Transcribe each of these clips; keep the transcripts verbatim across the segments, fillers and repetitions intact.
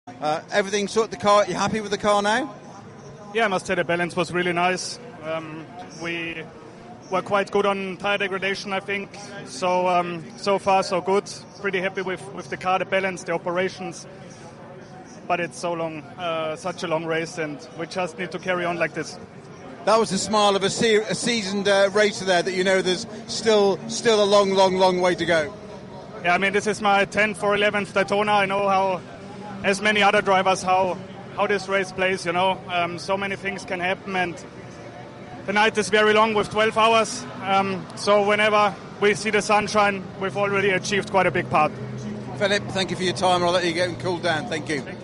Uh, everything sorted the car. You happy with the car now? Yeah, I must say the balance was really nice. Um, we were quite good on tire degradation, I think. So um, so far so good. Pretty happy with, with the car, the balance, the operations. But it's so long, uh, such a long race, and we just need to carry on like this. That was the smile of a, se- a seasoned uh, racer there, that you know there's still still a long, long, long way to go. Yeah, I mean, this is my tenth or eleventh Daytona. I know how, as many other drivers, how how this race plays, you know. Um, so many things can happen, and the night is very long with twelve hours. Um, so whenever we see the sunshine, we've already achieved quite a big part. Philip, thank you for your time. I'll let you get cooled down. Thank you. Thank you.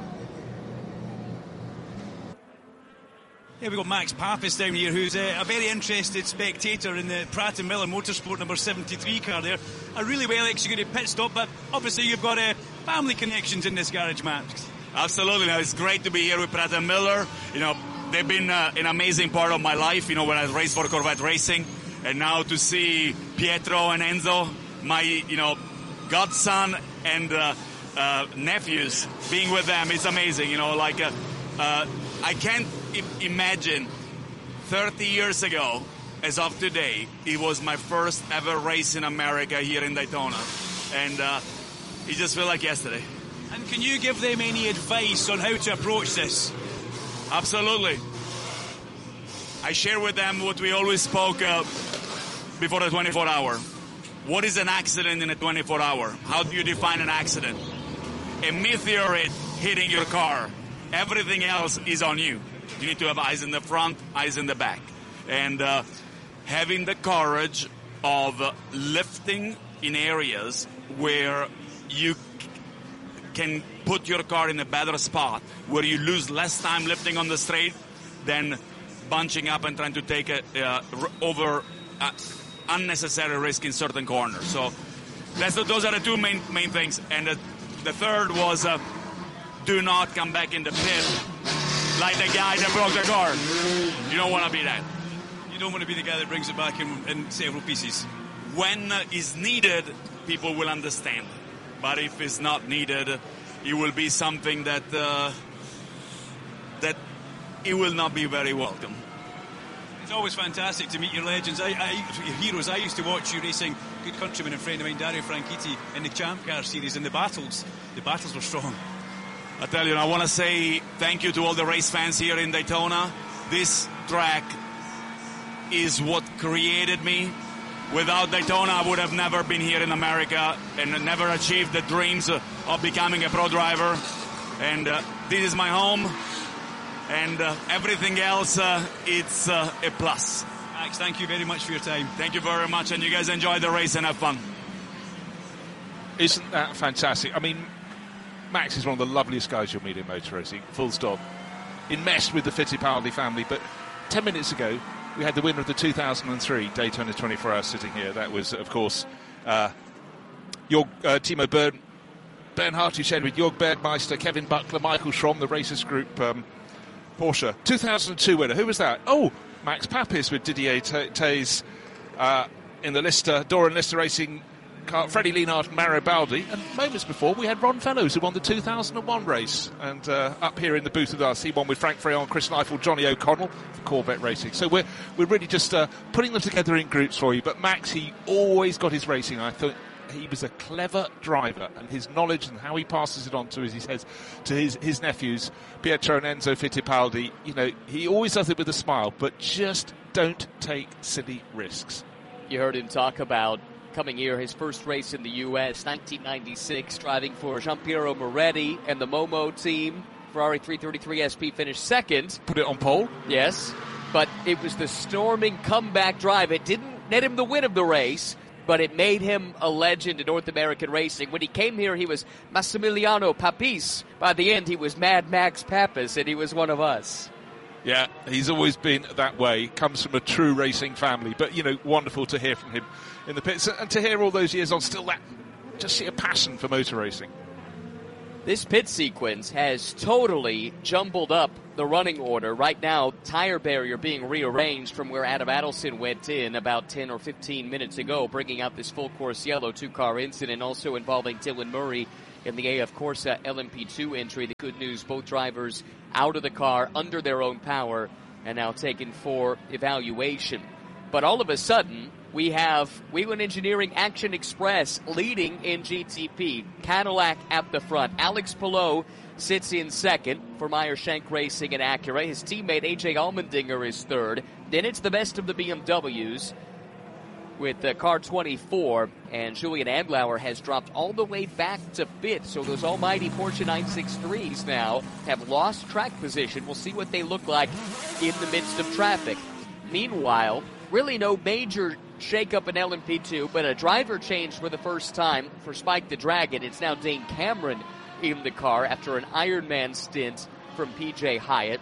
Here we got Max Papis down here, who's uh, a very interested spectator in the Pratt and Miller Motorsport number seventy-three car there. A really well executed pit stop, but obviously you've got uh, family connections in this garage, Max. Absolutely. Now, it's great to be here with Pratt and Miller. You know, they've been uh, an amazing part of my life, you know, when I raced for Corvette Racing. And now to see Pietro and Enzo, my, you know, godson and uh, uh, nephews, being with them, it's amazing. You know, like, uh, uh, I can't I- imagine thirty years ago, as of today, it was my first ever race in America here in Daytona. And uh, it just felt like yesterday. And can you give them any advice on how to approach this? Absolutely. I share with them what we always spoke uh, before the twenty-four hour. What is an accident in a twenty-four hour? How do you define an accident? A meteorite hitting your car. Everything else is on you. You need to have eyes in the front, eyes in the back. And uh, having the courage of uh, lifting in areas where you can put your car in a better spot, where you lose less time lifting on the straight than bunching up and trying to take a uh, over uh, unnecessary risk in certain corners. So that's the, those are the two main main things. And the, the third was uh, do not come back in the pit like the guy that broke the car. You don't want to be that. You don't want to be the guy that brings it back in, in several pieces. When uh, is needed, people will understand. But if it's not needed, it will be something that uh, that it will not be very welcome. It's always fantastic to meet your legends, I, I, your heroes. I used to watch you racing, good countryman and friend of mine, Dario Franchitti, in the Champ Car series, and the battles, the battles were strong. I tell you, I want to say thank you to all the race fans here in Daytona. This track is what created me. Without Daytona, I would have never been here in America and never achieved the dreams of becoming a pro driver. And uh, this is my home, and uh, everything else, uh, it's uh, a plus. Max, thank you very much for your time. Thank you very much, and you guys enjoy the race and have fun. Isn't that fantastic? I mean, Max is one of the loveliest guys you'll meet in motor racing, full stop. Enmeshed with the Fittipaldi family, but ten minutes ago, we had the winner of the two thousand three Daytona twenty-four hours sitting here. That was, of course, uh, your uh, Timo Bern, Bernhardt, who shared with Jörg Bergmeister, Kevin Buckler, Michael Schromm, the Racers Group um, Porsche. two thousand two winner. Who was that? Oh, Max Papis with Didier Tays uh, in the Lister, Doran Lister Racing car, Freddie Lienhardt and Mario Baldi. And moments before, we had Ron Fellows, who won the two thousand one race. And uh, up here in the booth with us, he won with Frank Freyon, Chris Neifel, Johnny O'Connell for Corvette Racing. So we're we're really just uh, putting them together in groups for you. But Max, he always got his racing. I thought he was a clever driver, and his knowledge and how he passes it on to, as he says, to his, his nephews, Pietro and Enzo Fittipaldi. You know, he always does it with a smile, but just don't take silly risks. You heard him talk about coming here, his first race in the U S, nineteen ninety-six, driving for Giampiero Moretti and the Momo team. Ferrari three thirty-three S P finished second. Put it on pole? Yes, but it was the storming comeback drive. It didn't net him the win of the race, but it made him a legend in North American racing. When he came here, he was Massimiliano Papis. By the end, he was Mad Max Papis, and he was one of us. Yeah, he's always been that way. Comes from a true racing family. But, you know, wonderful to hear from him in the pits. And to hear all those years on, still that just sheer passion for motor racing. This pit sequence has totally jumbled up the running order. Right now, tire barrier being rearranged from where Adam Adelson went in about ten or fifteen minutes ago, bringing out this full course yellow two-car incident, also involving Dylan Murray in the A F Corsa L M P two entry. The good news, both drivers out of the car under their own power and now taken for evaluation. But all of a sudden, we have Whelen Engineering Action Express leading in G T P. Cadillac at the front. Alex Palou sits in second for Meyer Shank Racing and Acura. His teammate A J Allmendinger is third. Then it's the best of the B M Ws with uh, car twenty-four, and Julian Andlauer has dropped all the way back to fifth. So those almighty Porsche nine sixty-threes now have lost track position. We'll see what they look like in the midst of traffic. Meanwhile, really no major shakeup in L M P two, but a driver change for the first time for Spike the Dragon. It's now Dane Cameron in the car after an Ironman stint from P J Hyatt.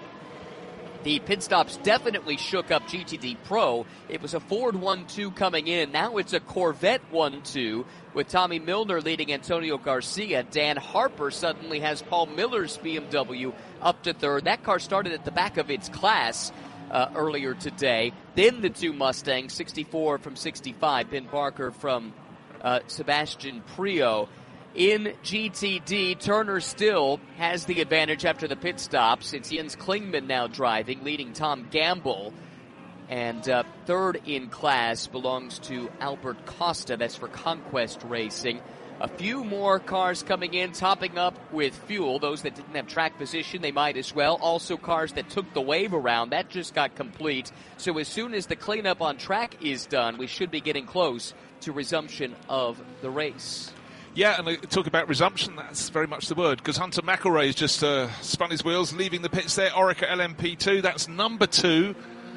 The pit stops definitely shook up G T D Pro. It was a Ford one two coming in. Now it's a Corvette one two with Tommy Milner leading Antonio Garcia. Dan Harper suddenly has Paul Miller's B M W up to third. That car started at the back of its class uh, earlier today. Then the two Mustangs, sixty-four from sixty-five. Ben Barker from uh, Sebastian Prio. In G T D, Turner still has the advantage after the pit stops. It's Jens Klingman now driving, leading Tom Gamble. And uh, third in class belongs to Albert Costa. That's for Conquest Racing. A few more cars coming in, topping up with fuel. Those that didn't have track position, they might as well. Also cars that took the wave around. That just got complete. So as soon as the cleanup on track is done, we should be getting close to resumption of the race. Yeah, and talk about resumption, that's very much the word, because Hunter McElroy has just uh, spun his wheels, leaving the pits there. Orica L M P two, that's number two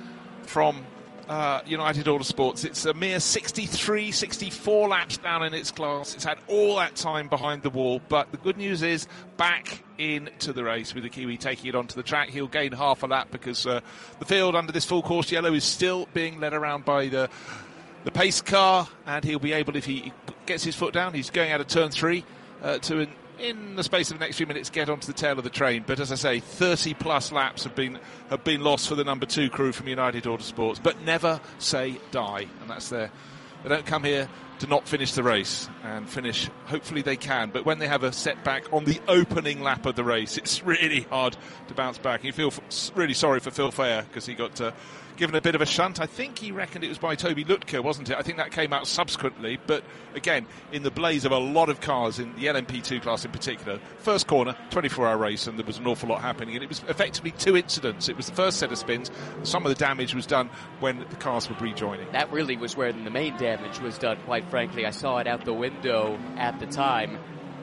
from uh, United Autosports. It's a mere sixty-three, sixty-four laps down in its class. It's had all that time behind the wall, but the good news is back into the race with the Kiwi taking it onto the track. He'll gain half a lap because uh, the field under this full course yellow is still being led around by the the pace car, and he'll be able, if he gets his foot down, he's going out of turn three uh, to, in, in the space of the next few minutes, get onto the tail of the train. But as I say, thirty plus laps have been have been lost for the number two crew from United Autosports. But never say die, and that's their. They don't come here to not finish the race, and finish, hopefully they can. But when they have a setback on the opening lap of the race, it's really hard to bounce back. You feel f- really sorry for Phil Fair because he got uh, given a bit of a shunt. I think he reckoned it was by Toby Lutke, wasn't it? I think that came out subsequently. But again, in the blaze of a lot of cars in the L M P two class in particular, first corner, twenty-four hour race, and there was an awful lot happening. And it was effectively two incidents. It was the first set of spins. Some of the damage was done when the cars were rejoining. That really was where the main damage was done, quite frankly. I saw it out the window at the time.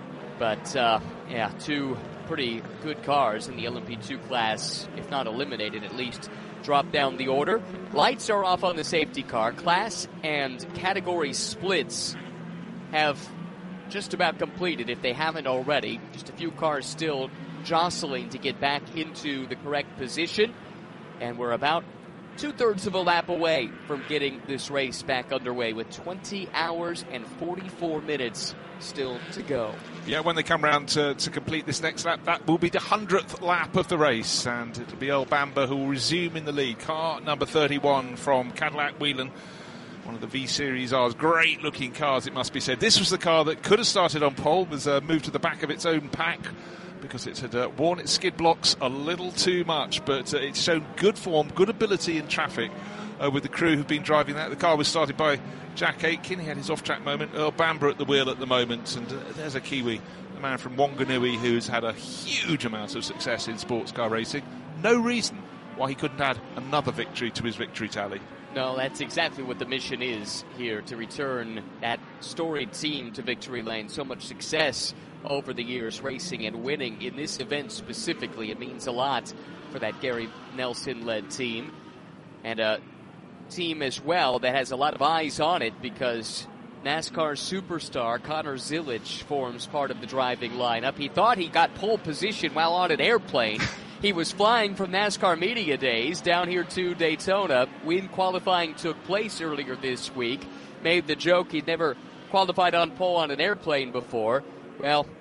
But, uh, yeah, two pretty good cars in the L M P two class, if not eliminated, at least drop down the order. Lights are off on the safety car. Class and category splits have just about completed, if they haven't already. Just a few cars still jostling to get back into the correct position. And we're about two-thirds of a lap away from getting this race back underway with twenty hours and forty-four minutes still to go. Yeah, when they come round to, to complete this next lap, that will be the hundredth lap of the race, and it'll be Earl Bamber who will resume in the lead. Car number thirty-one from Cadillac Whelen, one of the V-Series R's great-looking cars, it must be said. This was the car that could have started on pole, was uh, moved to the back of its own pack because it had uh, worn its skid blocks a little too much, but uh, it's shown good form, good ability in traffic uh, with the crew who've been driving that. The car was started by Jack Aitken. He had his off-track moment. Earl Bamber at the wheel at the moment, and uh, there's a Kiwi, the man from Wanganui, who's had a huge amount of success in sports car racing. No reason why he couldn't add another victory to his victory tally. No, that's exactly what the mission is here, to return that storied team to victory lane. So much success over the years, racing and winning in this event specifically. It means a lot for that Gary Nelson-led team, and a team as well that has a lot of eyes on it because NASCAR superstar Connor Zilic forms part of the driving lineup. He thought he got pole position while on an airplane. He was flying from NASCAR Media Days down here to Daytona when qualifying took place earlier this week. Made the joke he'd never qualified on pole on an airplane before. Well,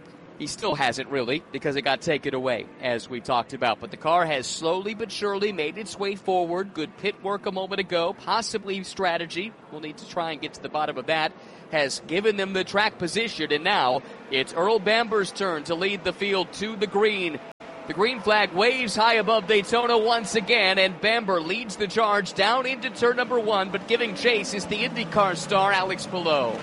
He still hasn't really, because it got taken away, as we talked about. But the car has slowly but surely made its way forward. Good pit work a moment ago, possibly strategy. We'll need to try and get to the bottom of that. Has given them the track position, and now it's Earl Bamber's turn to lead the field to the green. The green flag waves high above Daytona once again, and Bamber leads the charge down into turn number one, but giving chase is the IndyCar star Alex Palou.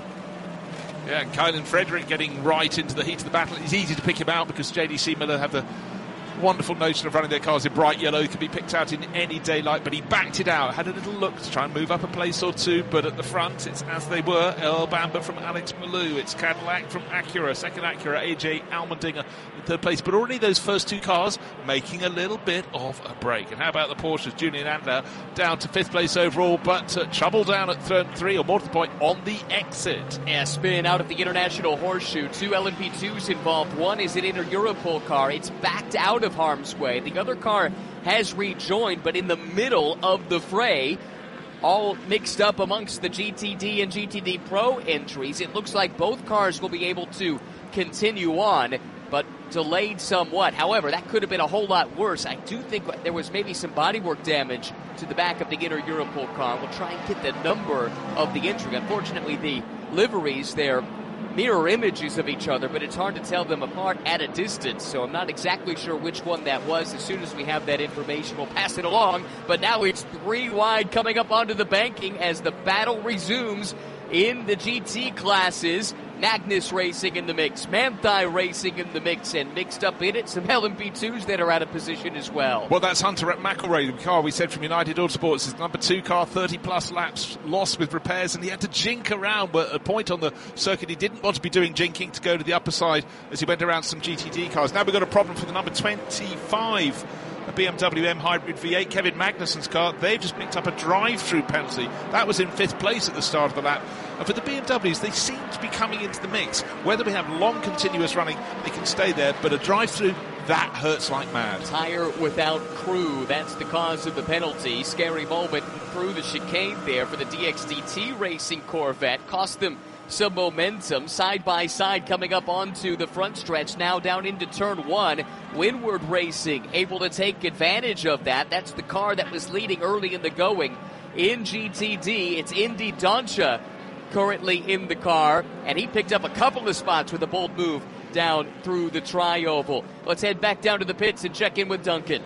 Yeah, and Kylan Frederick getting right into the heat of the battle. It's easy to pick him out because J D C Miller have the wonderful notion of running their cars in bright yellow. Can be picked out in any daylight, but he backed it out, had a little look to try and move up a place or two, but at the front it's as they were. Earl Bamber from Alex Palou, it's Cadillac from Acura, second Acura, A J Allmendinger in third place, but already those first two cars making a little bit of a break. And how about the Porsches? Julian Adler down to fifth place overall, but uh, trouble down at third three, or more to the point, on the exit. Yeah, spin out of the International Horseshoe. Two L M P twos involved. One is an Inter-Europol car. It's backed out of harm's way. The other car has rejoined, but in the middle of the fray, all mixed up amongst the G T D and G T D Pro entries. It looks like both cars will be able to continue on, but delayed somewhat. However, that could have been a whole lot worse. I do think there was maybe some bodywork damage to the back of the Inter-Europol car. We'll try and get the number of the entry. Unfortunately, the liveries there mirror images of each other, but it's hard to tell them apart at a distance, so I'm not exactly sure which one that was. As soon as we have that information, we'll pass it along. But now it's three wide coming up onto the banking as the battle resumes in the G T classes. Magnus Racing in the mix, Manthey Racing in the mix, and mixed up in it some L M P twos that are out of position as well. Well, that's Hunter McElroy, the car we said from United Autosports, his number two car, thirty plus laps lost with repairs, and he had to jink around, but at a point on the circuit he didn't want to be doing jinking to go to the upper side as he went around some G T D cars. Now we've got a problem for the number twenty-five, a B M W M Hybrid V eight, Kevin Magnussen's car. They've just picked up a drive-through penalty. That was in fifth place at the start of the lap. And for the B M Ws, they seem to be coming into the mix. Whether we have long continuous running, they can stay there, but a drive-through, that hurts like mad. Tire without crew, that's the cause of the penalty. Scary moment through the chicane there for the D X D T Racing Corvette. Cost them some momentum. Side by side coming up onto the front stretch, now down into turn one. Windward Racing able to take advantage of that. That's the car that was leading early in the going in G T D. It's Indy Doncha currently in the car, and he picked up a couple of spots with a bold move down through the tri-oval. Let's head back down to the pits and check in with Duncan.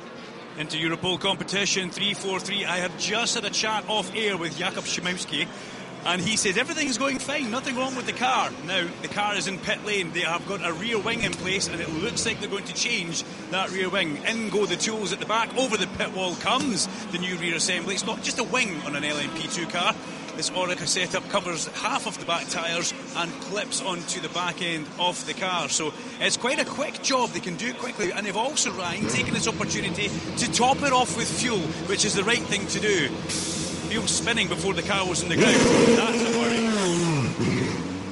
Into Europol competition, three four three. I have just had a chat off air with Jakub Szymowski, and he says everything's going fine, nothing wrong with the car. Now, the car is in pit lane. They have got a rear wing in place, and it looks like they're going to change that rear wing. In go the tools at the back. Over the pit wall comes the new rear assembly. It's not just a wing on an L M P two car. This Orica setup covers half of the back tyres and clips onto the back end of the car. So it's quite a quick job. They can do it quickly. And they've also, Ryan, taken this opportunity to top it off with fuel, which is the right thing to do. Fuel spinning before the car was in the ground. That's a worry.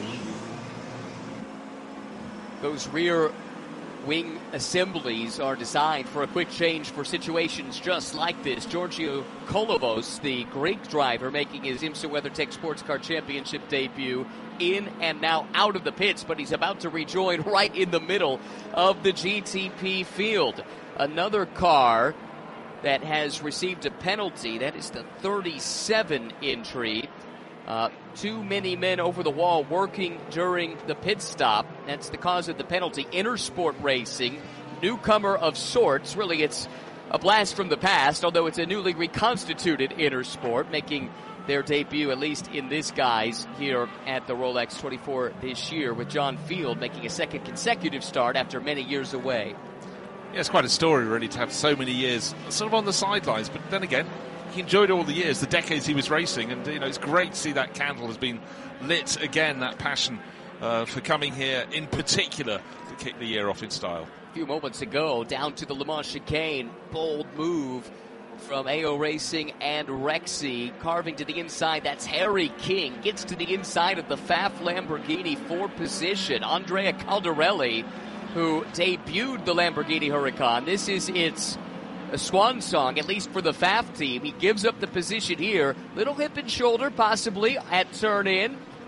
Those rear wing assemblies are designed for a quick change for situations just like this. Giorgio Kolovos, the Greek driver, making his IMSA WeatherTech Sports Car Championship debut, in and now out of the pits, but he's about to rejoin right in the middle of the G T P field. Another car that has received a penalty, that is the thirty-seven entry. Uh, too many men over the wall working during the pit stop. That's the cause of the penalty. Intersport Racing, newcomer of sorts. Really, it's a blast from the past, although it's a newly reconstituted Intersport, making their debut, at least in this guise, here at the Rolex twenty-four this year, with John Field making a second consecutive start after many years away. Yeah, it's quite a story, really, to have so many years sort of on the sidelines, but then again, he enjoyed all the years, the decades he was racing, and you know it's great to see that candle has been lit again, that passion uh, for coming here in particular to kick the year off in style. A few moments ago, down to the Le Mans chicane, bold move from A O Racing and Rexy, carving to the inside. That's Harry King, gets to the inside of the F A F Lamborghini for position. Andrea Caldarelli, who debuted the Lamborghini Huracan. This is its a swan song, at least for the F A F team. He gives up the position here. Little hip and shoulder possibly at turn in,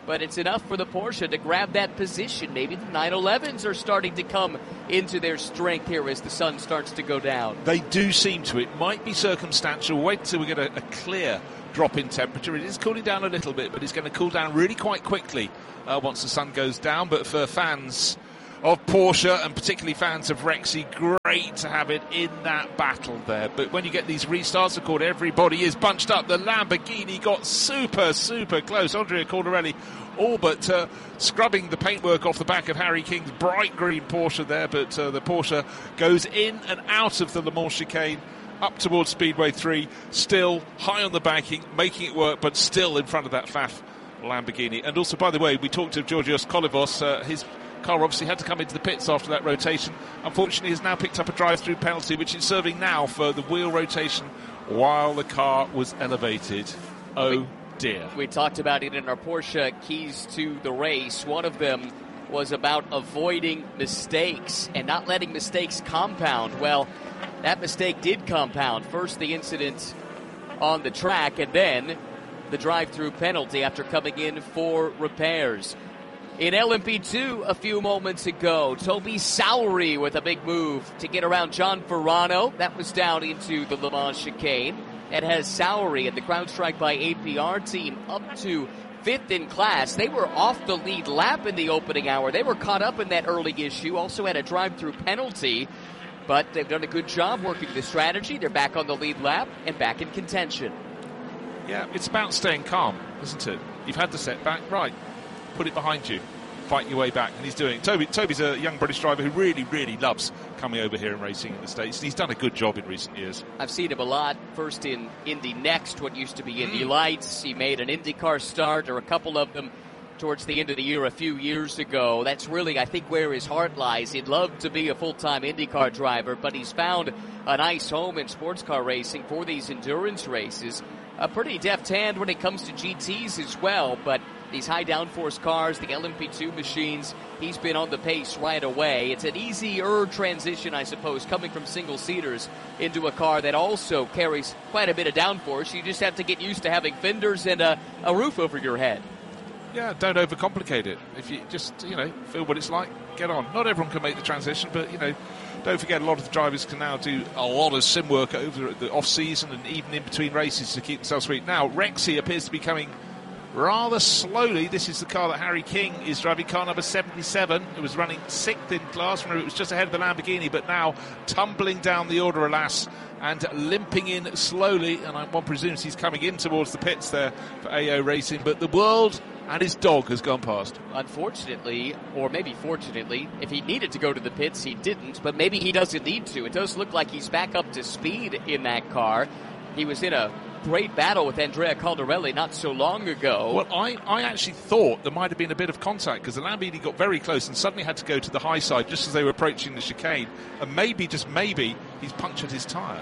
but it's enough for the Porsche to grab that position. Maybe the nine elevens are starting to come into their strength here as the sun starts to go down. They do seem to. It might be circumstantial. Wait until we get a, a clear drop in temperature. It is cooling down a little bit, but it's going to cool down really quite quickly uh, once the sun goes down. But for fans of Porsche, and particularly fans of Rexy, great to have it in that battle there. But when you get these restarts, of course, everybody is bunched up. The Lamborghini got super, super close. Andrea Caldarelli all but uh, scrubbing the paintwork off the back of Harry King's bright green Porsche there, but uh, the Porsche goes in and out of the Le Mans chicane, up towards Speedway three, still high on the banking, making it work, but still in front of that F A F Lamborghini. And also, by the way, we talked to Georgios Kolivos. Uh, his car obviously had to come into the pits after that rotation. Unfortunately, has now picked up a drive-through penalty, which is serving now for the wheel rotation while the car was elevated. Oh dear. We talked about it in our Porsche keys to the race. One of them was about avoiding mistakes and not letting mistakes compound. Well, that mistake did compound. First, the incident on the track, and then the drive-through penalty after coming in for repairs. In L M P two a few moments ago, Toby Sowery with a big move to get around John Ferrano. That was down into the Le Mans chicane. It has Sowery and the CrowdStrike by A P R team up to fifth in class. They were off the lead lap in the opening hour. They were caught up in that early issue, also had a drive-through penalty, but they've done a good job working the strategy. They're back on the lead lap and back in contention. Yeah, it's about staying calm, isn't it? You've had the setback, right, put it behind you, fight your way back, and he's doing it. Toby, Toby's a young British driver who really, really loves coming over here and racing in the States. He's done a good job in recent years. I've seen him a lot, first in Indy Next, what used to be Indy Mm. Lights. He made an IndyCar start, or a couple of them, towards the end of the year a few years ago. That's really, I think, where his heart lies. He'd love to be a full-time IndyCar driver, but he's found a nice home in sports car racing for these endurance races. A pretty deft hand when it comes to G Ts as well, but these high downforce cars, the L M P two machines, he's been on the pace right away. It's an easier transition, I suppose, coming from single-seaters into a car that also carries quite a bit of downforce. You just have to get used to having fenders and a, a roof over your head. Yeah, don't overcomplicate it. If you just, you know, feel what it's like, get on. Not everyone can make the transition, but, you know, don't forget a lot of the drivers can now do a lot of sim work over the off-season and even in between races to keep themselves sweet. Now, Rexy appears to be coming rather slowly. This is the car that Harry King is driving, car number seventy-seven. It was running sixth in class. Remember, it was just ahead of the Lamborghini, but now tumbling down the order, alas, and limping in slowly. And one presumes he's coming in towards the pits there for A O Racing, but the world and his dog has gone past. Unfortunately, or maybe fortunately, if he needed to go to the pits, he didn't, but maybe he doesn't need to. It does look like he's back up to speed in that car. He was in a great battle with Andrea Caldarelli not so long ago. Well, I, I actually thought there might have been a bit of contact because the Lamborghini got very close and suddenly had to go to the high side just as they were approaching the chicane. And maybe, just maybe, he's punctured his tyre.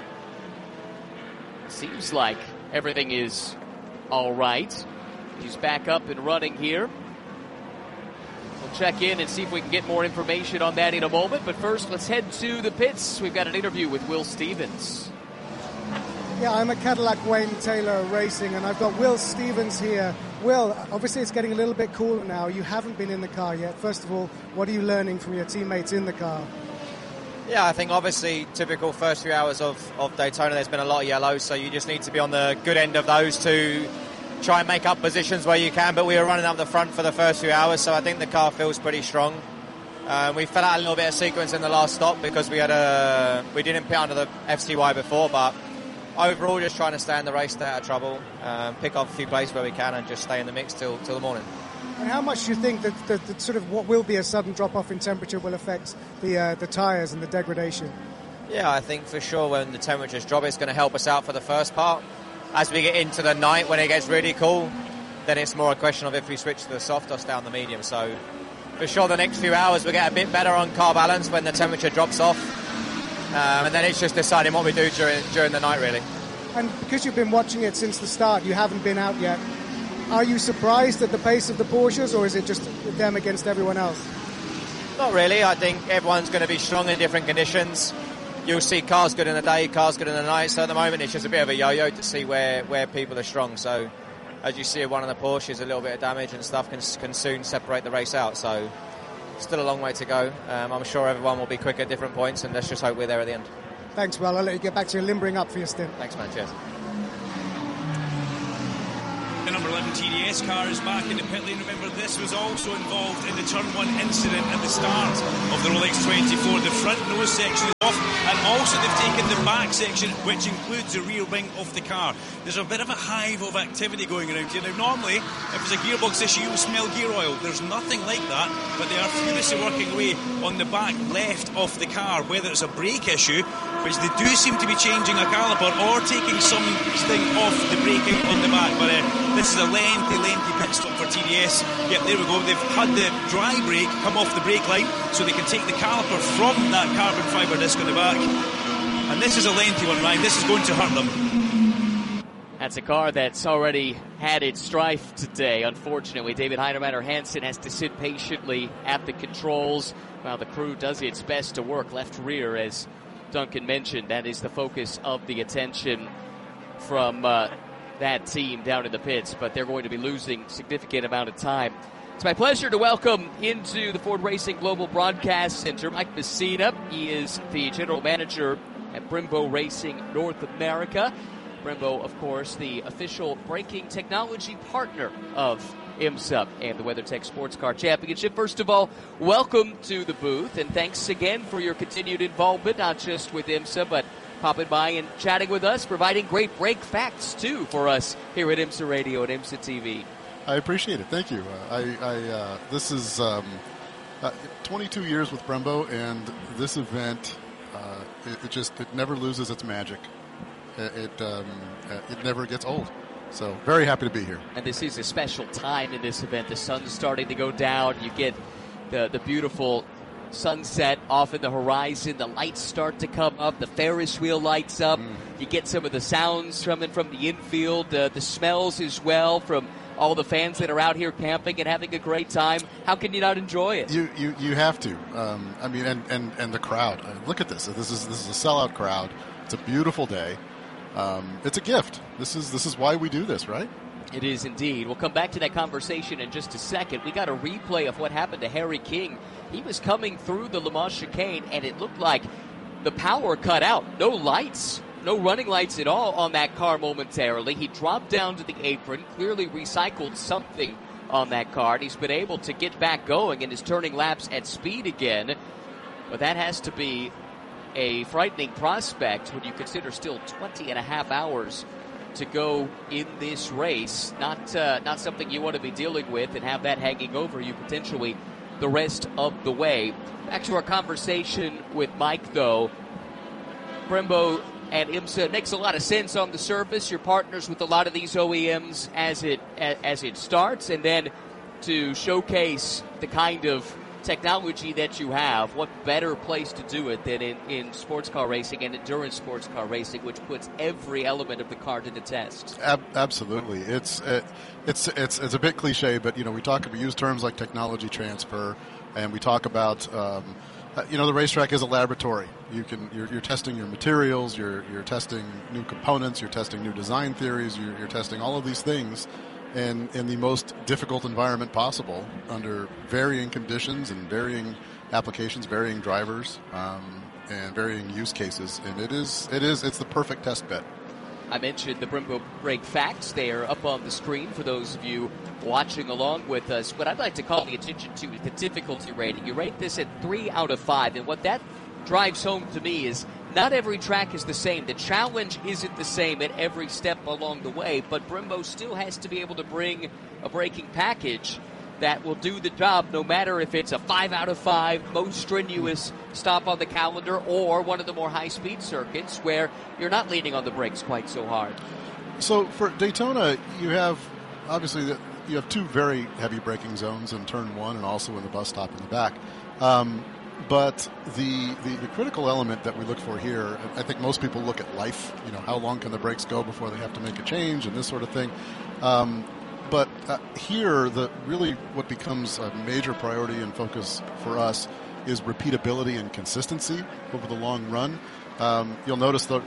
Seems like everything is all right. He's back up and running here. We'll check in and see if we can get more information on that in a moment. But first, let's head to the pits. We've got an interview with Will Stevens. Yeah, I'm at Cadillac Wayne Taylor Racing, and I've got Will Stevens here. Will, obviously it's getting a little bit cooler now. You haven't been in the car yet. First of all, what are you learning from your teammates in the car? Yeah, I think obviously typical first few hours of, of Daytona, there's been a lot of yellows, so you just need to be on the good end of those to try and make up positions where you can. But we were running up the front for the first few hours, so I think the car feels pretty strong. Um, we fell out a little bit of sequence in the last stop because we had a we didn't pit under the F C Y before, but overall just trying to stay in the race, stay out of trouble, um, pick off a few places where we can and just stay in the mix till till the morning. And how much do you think that, that, that sort of what will be a sudden drop-off in temperature will affect the uh, the tyres and the degradation? Yeah, I think for sure when the temperatures drop, it's going to help us out for the first part. As we get into the night, when it gets really cool, then it's more a question of if we switch to the soft or stay on the medium. So for sure the next few hours we'll get a bit better on car balance when the temperature drops off. Um, and then it's just deciding what we do during during the night, really. And because you've been watching it since the start, you haven't been out yet. Are you surprised at the pace of the Porsches, or is it just them against everyone else? Not really. I think everyone's going to be strong in different conditions. You'll see cars good in the day, cars good in the night. So at the moment, it's just a bit of a yo-yo to see where, where people are strong. So as you see, one of the Porsches, a little bit of damage and stuff can, can soon separate the race out. So still a long way to go. Um, I'm sure everyone will be quick at different points, and let's just hope we're there at the end. Thanks, Will. I'll let you get back to your limbering up for your stint. Thanks, man. Cheers. The number eleven T D S car is back in the pit lane. Remember, this was also involved in the turn one incident at the start of the Rolex twenty-four. The front nose section is off, and also they've taken the back section, which includes the rear wing of the car. There's a bit of a hive of activity going around here. Now, normally, if there's a gearbox issue, you'll smell gear oil. There's nothing like that, but they are furiously working away on the back left of the car, whether it's a brake issue, which they do seem to be changing a caliper, or taking something off the braking on the back. But uh, this is a lengthy, lengthy pit stop for T D S. Yep, there we go. They've had the dry brake come off the brake line, so they can take the caliper from that carbon fibre disc on the back. And this is a lengthy one, Ryan. This is going to hurt them. That's a car that's already had its strife today. Unfortunately, David Heinemeier Hansen has to sit patiently at the controls while the crew does its best to work left rear, as Duncan mentioned. That is the focus of the attention from uh, that team down in the pits, but they're going to be losing significant amount of time. It's my pleasure to welcome into the Ford Racing Global Broadcast Center Mike Messina. He is the general manager at Brembo Racing North America. Brembo, of course, the official braking technology partner of IMSA and the WeatherTech Sports Car Championship. First of all, welcome to the booth, and thanks again for your continued involvement, not just with IMSA, but popping by and chatting with us, providing great brake facts, too, for us here at IMSA Radio and IMSA T V. I appreciate it. Thank you. Uh, I, I uh, this is um, uh, twenty-two years with Brembo, and this event, uh, it, it just it never loses its magic. It it, um, it never gets old. So very happy to be here. And this is a special time in this event. The sun's starting to go down. You get the the beautiful sunset off in the horizon. The lights start to come up. The Ferris wheel lights up. Mm. You get some of the sounds coming from the infield, uh, the smells as well from all the fans that are out here camping and having a great time. How can you not enjoy it? You you, you have to. Um, I mean, and, and, and the crowd. Uh, look at this. This is this is a sellout crowd. It's a beautiful day. Um, it's a gift. This is this is why we do this, right? It is indeed. We'll come back to that conversation in just a second. We got a replay of what happened to Harry King. He was coming through the Le Mans chicane, and it looked like the power cut out. No lights, no running lights at all on that car momentarily. He dropped down to the apron, clearly recycled something on that car, and he's been able to get back going and is turning laps at speed again. But that has to be a frightening prospect when you consider still twenty and a half hours to go in this race. Not uh, not something you want to be dealing with and have that hanging over you potentially the rest of the way. Back to our conversation with Mike, though. Brembo and IMSA, it makes a lot of sense on the surface. You're partners with a lot of these O E Ms as it as it starts, and then to showcase the kind of technology that you have, what better place to do it than in, in sports car racing and endurance sports car racing, which puts every element of the car to the test. Ab- absolutely. It's it, it's it's it's a bit cliche, but you know we talk we use terms like technology transfer, and we talk about um, you know the racetrack is a laboratory. You can you're, you're testing your materials, you're you're testing new components, you're testing new design theories, you're, you're testing all of these things. In, in the most difficult environment possible, under varying conditions and varying applications, varying drivers, um, and varying use cases, and it is it is it's the perfect test bed. I mentioned the Brembo brake facts. They are up on the screen for those of you watching along with us. What I'd like to call the attention to is the difficulty rating. You rate this at three out of five, and what that drives home to me is not every track is the same. The challenge isn't the same at every step along the way, but Brembo still has to be able to bring a braking package that will do the job no matter if it's a five out of five, most strenuous stop on the calendar, or one of the more high-speed circuits where you're not leaning on the brakes quite so hard. So for Daytona, you have, obviously, the, you have two very heavy braking zones in turn one and also in the bus stop in the back. Um, But the, the, the critical element that we look for here, I think most people look at life, you know, how long can the brakes go before they have to make a change and this sort of thing. Um, but uh, here, the really what becomes a major priority and focus for us is repeatability and consistency over the long run. Um, you'll notice that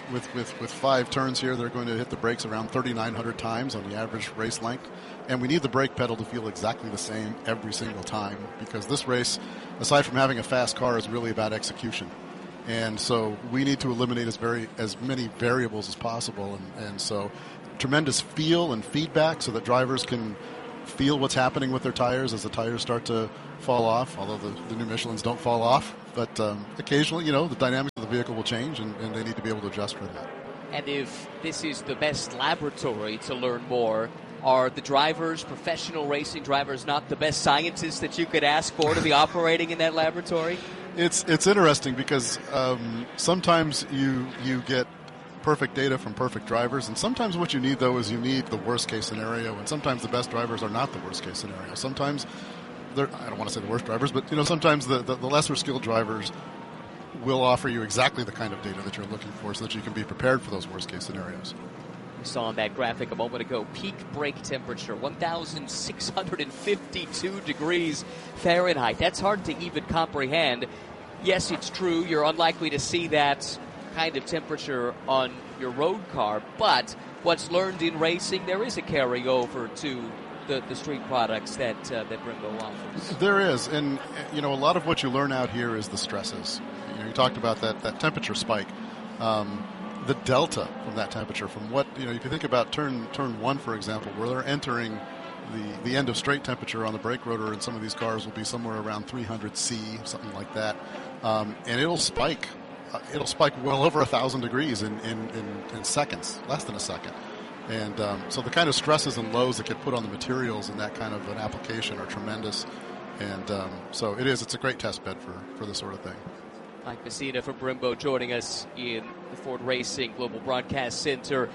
with, with, with five turns here, they're going to hit the brakes around thirty-nine hundred times on the average race length. And we need the brake pedal to feel exactly the same every single time, because this race, aside from having a fast car, is really about execution. And so we need to eliminate as very as many variables as possible. And, and so tremendous feel and feedback so that drivers can feel what's happening with their tires as the tires start to fall off, although the, the new Michelins don't fall off. But um, occasionally, you know, the dynamics of the vehicle will change, and, and they need to be able to adjust for that. And if this is the best laboratory to learn more, are the drivers, professional racing drivers, not the best scientists that you could ask for to be operating in that laboratory? It's it's interesting because um, sometimes you you get perfect data from perfect drivers, and sometimes what you need, though, is you need the worst case scenario, and sometimes the best drivers are not the worst case scenario. Sometimes they're, I don't want to say the worst drivers, but you know, sometimes the, the, the lesser skilled drivers will offer you exactly the kind of data that you're looking for so that you can be prepared for those worst case scenarios. We saw on that graphic a moment ago, peak brake temperature, one thousand six hundred fifty-two degrees Fahrenheit. That's hard to even comprehend. Yes, it's true, you're unlikely to see that kind of temperature on your road car, but what's learned in racing, there is a carryover to the, the street products that uh, that Brembo offers. There is, and you know, a lot of what you learn out here is the stresses. You know, you talked about that, that temperature spike. Um, the delta from that temperature, from what, you know, if you think about turn turn one, for example, where they're entering the, the end of straight temperature on the brake rotor in some of these cars will be somewhere around three hundred C, something like that. Um, and it'll spike. Uh, it'll spike well over a thousand degrees in, in, in, in seconds, less than a second. And um, so the kind of stresses and lows that get put on the materials in that kind of an application are tremendous. And um, so it is, it's a great test bed for, for this sort of thing. Mike Messina from Brembo joining us in the Ford Racing Global Broadcast Center.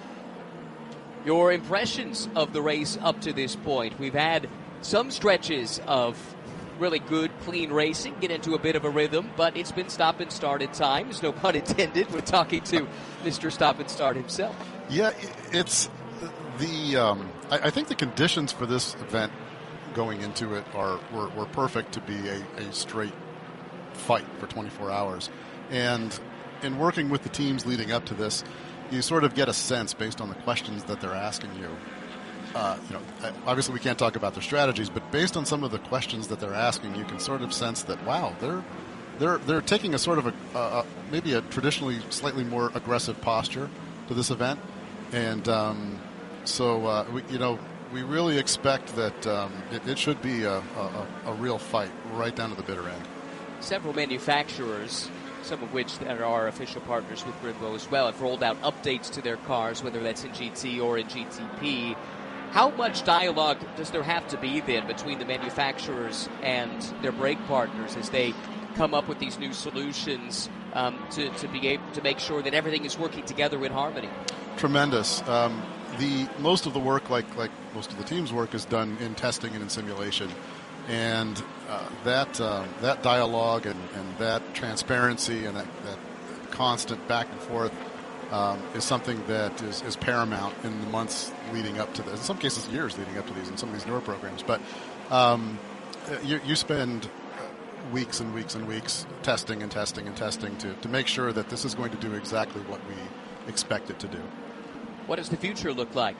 Your impressions of the race up to this point. We've had some stretches of really good, clean racing, get into a bit of a rhythm, but it's been stop and start at times. No pun intended. We're talking to Mister Stop and Start himself. Yeah, it's the. Um, I, I think the conditions for this event going into it are were, were perfect to be a, a straight fight for twenty-four hours. And in working with the teams leading up to this, you sort of get a sense based on the questions that they're asking you. Uh, you know, obviously we can't talk about their strategies, but based on some of the questions that they're asking, you can sort of sense that, wow, they're they're they're taking a sort of a uh, maybe a traditionally slightly more aggressive posture to this event, and um, so uh, we, you know, we really expect that um, it, it should be a, a, a real fight right down to the bitter end. Several manufacturers, some of which that are our official partners with Brembo as well, have rolled out updates to their cars, whether that's in G T or in G T P. How much dialogue does there have to be then between the manufacturers and their brake partners as they come up with these new solutions um, to, to be able to make sure that everything is working together in harmony? Tremendous. Um, the most of the work, like like most of the team's work, is done in testing and in simulation, and uh, that uh, that dialogue and, and that transparency and that, that constant back and forth Um, is something that is, is paramount in the months leading up to this. In some cases, years leading up to these in some of these newer programs. But um, you, you spend weeks and weeks and weeks testing and testing and testing to, to make sure that this is going to do exactly what we expect it to do. What does the future look like?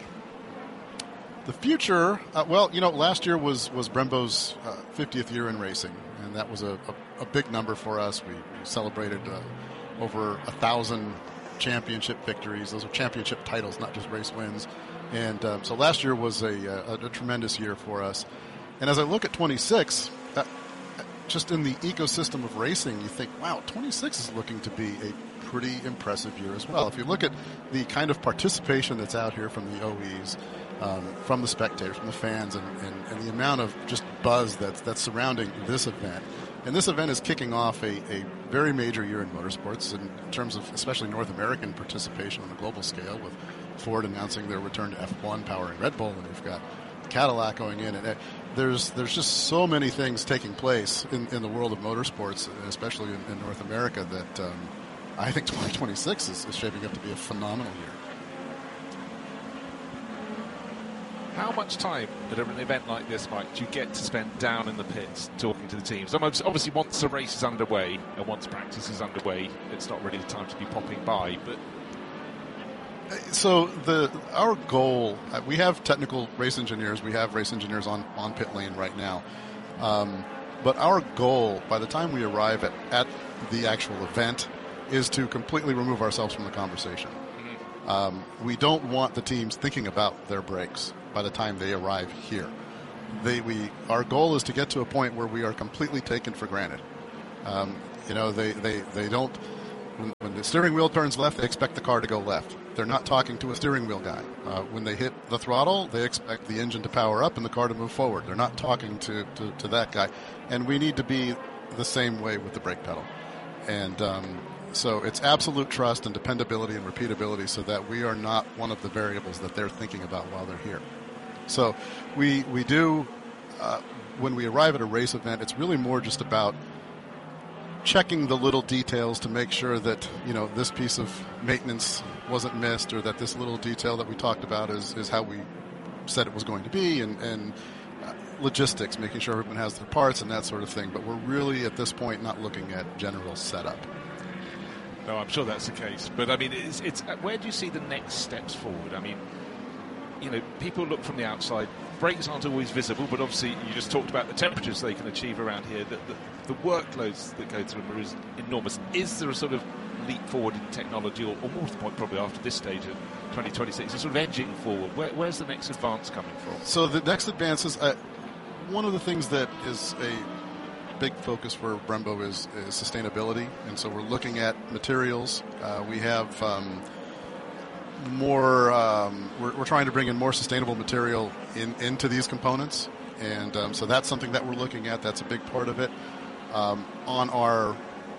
The future, uh, well, you know, last year was, was Brembo's uh, fiftieth year in racing, and that was a, a, a big number for us. We, we celebrated uh, over a thousand championship victories. Those are championship titles, not just race wins. And um, so last year was a, a, a tremendous year for us. And as I look at twenty-six, uh, just in the ecosystem of racing, you think, wow, twenty-six is looking to be a pretty impressive year as well. If you look at the kind of participation that's out here from the O Es, um, from the spectators, from the fans, and, and, and the amount of just buzz that's, that's surrounding this event. And this event is kicking off a, a very major year in motorsports in terms of especially North American participation on a global scale, with Ford announcing their return to F one powering Red Bull, and we've got Cadillac going in. And there's there's just so many things taking place in, in the world of motorsports, especially in, in North America, that um, I think twenty twenty-six is, is shaping up to be a phenomenal year. How much time at an event like this, Mike, do you get to spend down in the pits talking to the teams? Obviously, once the race is underway and once practice is underway, it's not really the time to be popping by. But So the our goal, uh, we have technical race engineers, we have race engineers on, on pit lane right now. Um, but our goal, by the time we arrive at, at the actual event, is to completely remove ourselves from the conversation. Mm-hmm. Um, we don't want the teams thinking about their brakes by the time they arrive here. They, we, our goal is to get to a point where we are completely taken for granted. Um, you know, they, they, they don't, when, when the steering wheel turns left, they expect the car to go left. They're not talking to a steering wheel guy. Uh, when they hit the throttle, they expect the engine to power up and the car to move forward. They're not talking to, to, to that guy. And we need to be the same way with the brake pedal. And um, so it's absolute trust and dependability and repeatability so that we are not one of the variables that they're thinking about while they're here. So we, we do, uh, when we arrive at a race event, it's really more just about checking the little details to make sure that, you know, this piece of maintenance wasn't missed, or that this little detail that we talked about is, is how we said it was going to be, and, and uh, logistics, making sure everyone has their parts and that sort of thing. But we're really, at this point, not looking at general setup. No, I'm sure that's the case. But, I mean, it's, it's where do you see the next steps forward? I mean, you know, people look from the outside. Brakes aren't always visible, but obviously you just talked about the temperatures they can achieve around here. The, the, the workloads that go through them are enormous. Is there a sort of leap forward in technology, or, or more to the point, probably after this stage of twenty twenty-six, a sort of edging forward? Where, where's the next advance coming from? So the next advance is, uh, one of the things that is a big focus for Brembo is, is sustainability, and so we're looking at materials. Uh, we have um, more, um, we're, we're trying to bring in more sustainable material in, into these components, and um, so that's something that we're looking at. That's a big part of it. Um, on our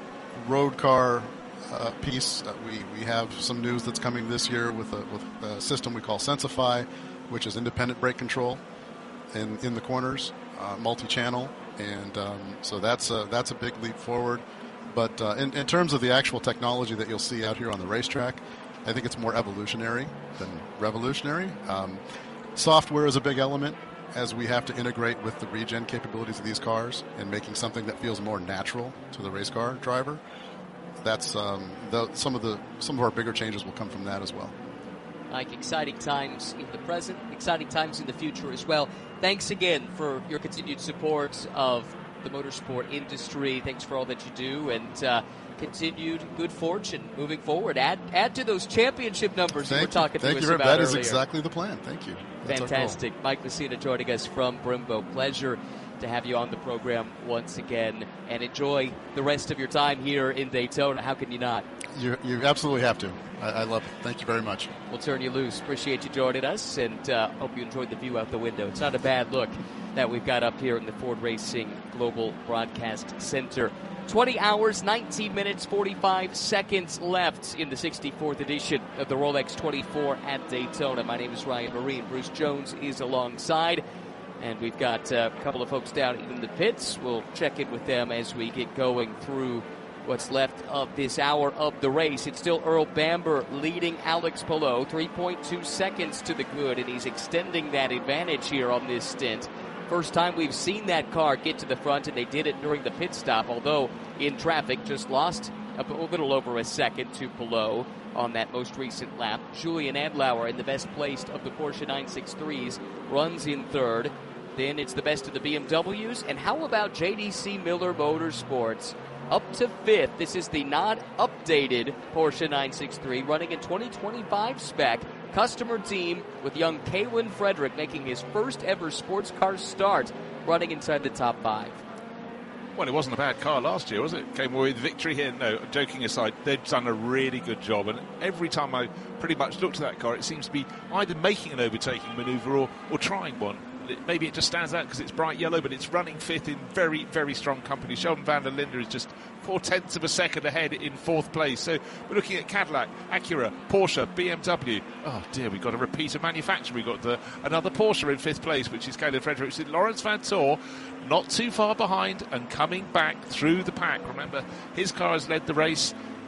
road car uh, piece, uh, we, we have some news that's coming this year with a, with a system we call Sensify, which is independent brake control in, in the corners, uh, multi-channel, and um, so that's a, that's a big leap forward. But uh, in, in terms of the actual technology that you'll see out here on the racetrack, I think it's more evolutionary than revolutionary. Um, software is a big element, as we have to integrate with the regen capabilities of these cars and making something that feels more natural to the race car driver. That's um, the, some of the some of our bigger changes will come from that as well. Like exciting times in the present, exciting times in the future as well. Thanks again for your continued support of the motorsport industry. Thanks for all that you do, and uh, continued good fortune moving forward. Add add to those championship numbers Thank you were talking you. to Thank us you. about That earlier. is exactly the plan. Thank you. That's Fantastic. Mike Messina joining us from Brembo. Pleasure to have you on the program once again, and enjoy the rest of your time here in Daytona. How can you not? You, you absolutely have to. I, I love it. Thank you very much. We'll turn you loose. Appreciate you joining us, and uh, hope you enjoyed the view out the window. It's not a bad look that we've got up here in the Ford Racing Global Broadcast Center. twenty hours, nineteen minutes, forty-five seconds left in the sixty-fourth edition of the Rolex twenty-four at Daytona. My name is Ryan Marine. Bruce Jones is alongside, and we've got uh, a couple of folks down in the pits. We'll check in with them as we get going through what's left of this hour of the race. It's still Earl Bamber leading Alex Palou, three point two seconds to the good, and he's extending that advantage here on this stint. First time we've seen that car get to the front, and they did it during the pit stop, although in traffic just lost a little over a second to Palou on that most recent lap. Julian Adlauer in the best placed of the Porsche nine sixty-threes runs in third. Then it's the best of the B M Ws. And how about J D C Miller Motorsports up to fifth? This is the not updated Porsche nine sixty-three running in twenty twenty-five spec. Customer team with young Kalen Frederick making his first ever sports car start, running inside the top five. Well, it wasn't a bad car last year, was it? Came away with victory here. No, joking aside, they've done a really good job. And every time I pretty much looked at that car, it seems to be either making an overtaking manoeuvre or, or trying one. Maybe it just stands out because it's bright yellow, but it's running fifth in very, very strong company. Sheldon van der Linde is just four-tenths of a second ahead in fourth place. So we're looking at Cadillac, Acura, Porsche, B M W. Oh, dear, we've got a repeat of manufacture. We've got the, another Porsche in fifth place, which is Kalen Frederick. Lawrence Van Tor, not too far behind and coming back through the pack. Remember, his car has led the race